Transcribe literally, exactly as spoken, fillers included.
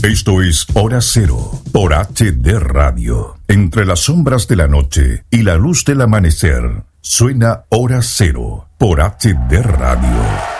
Esto es Hora Cero, por H D Radio. Entre las sombras de la noche y la luz del amanecer, suena Hora Cero, por H D Radio.